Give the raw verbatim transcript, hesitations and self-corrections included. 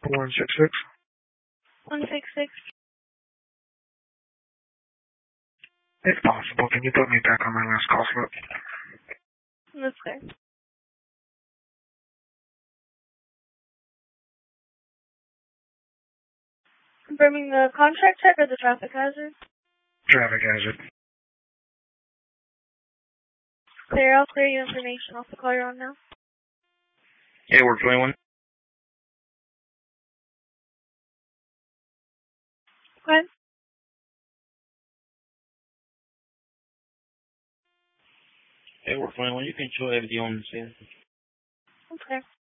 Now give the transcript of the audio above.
one six six. one six six. If possible, can you put me back on my last call slip? That's fair. Confirming the contract check or the traffic hazard? Traffic hazard. Clear, I'll clear your information off the call you're on now. Yeah, we're twenty-one. Okay. Hey, we're twenty-one. You can show everything on the scene. Okay.